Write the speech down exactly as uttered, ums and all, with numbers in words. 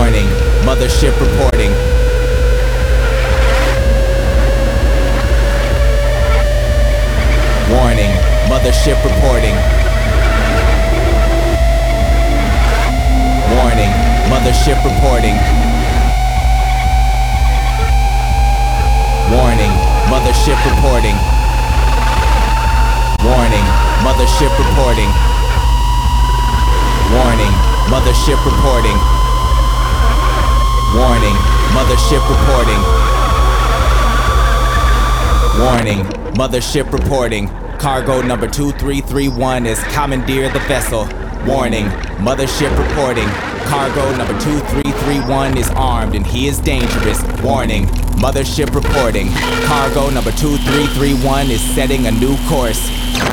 Warning, mothership reporting. Warning, mothership reporting. Warning, mothership reporting. Warning, mothership reporting. Warning, mothership reporting. Warning, mothership reporting. Warning, mothership reporting. Warning, mothership reporting. Cargo number two three three one is commandeered the vessel. Warning, mothership reporting. Cargo number two three three one is armed and he is dangerous. Warning, mothership reporting. Cargo number two three three one is setting a new course.